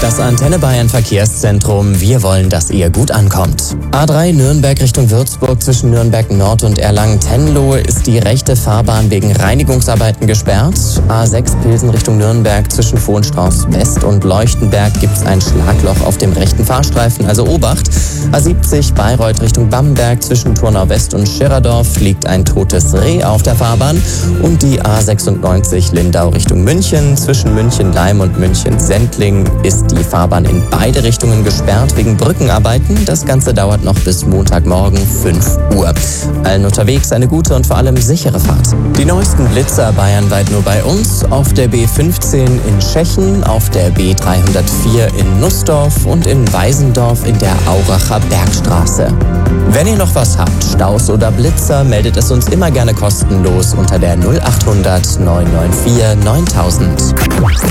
Das Antenne Bayern Verkehrszentrum. Wir wollen, dass ihr gut ankommt. A3 Nürnberg Richtung Würzburg zwischen Nürnberg Nord und Erlangen-Tenlohe ist die rechte Fahrbahn wegen Reinigungsarbeiten gesperrt. A6 Pilsen Richtung Nürnberg zwischen Vohenstrauß West und Leuchtenberg gibt's ein Schlagloch auf dem rechten Fahrstreifen, also Obacht. A70 Bayreuth Richtung Bamberg zwischen Turnau West und Schirerdorf liegt ein totes Reh auf der Fahrbahn. Und die A96 Lindau Richtung München zwischen München-Leim und München-Sendling ist die Fahrbahn in beide Richtungen gesperrt wegen Brückenarbeiten. Das Ganze dauert noch bis Montagmorgen 5 Uhr. Allen unterwegs eine gute und vor allem sichere Fahrt. Die neuesten Blitzer bayernweit nur bei uns. Auf der B15 in Tschechen, auf der B304 in Nussdorf und in Weisendorf in der Auracher Bergstraße. Wenn ihr noch was habt, Staus oder Blitzer, meldet es uns immer gerne kostenlos unter der 0800 994 9000.